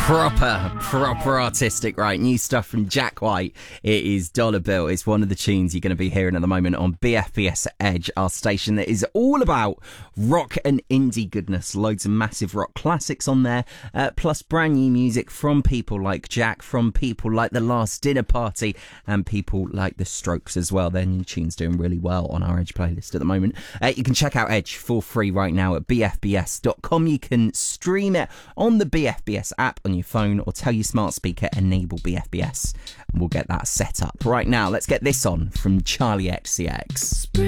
Proper artistic, right? New stuff from Jack White. It is Dollar Bill. It's one of the tunes you're going to be hearing at the moment on BFBS Edge, our station that is all about rock and indie goodness. Loads of massive rock classics on there, plus brand new music from people like Jack, from people like The Last Dinner Party, and people like The Strokes as well. Their new tune's doing really well on our Edge playlist at the moment. You can check out Edge for free right now at bfbs.com. You can stream it on the BFBS app on your phone, or tell your smart speaker enable BFBS, and we'll get that set up. Right now, let's get this on from Charlie XCX.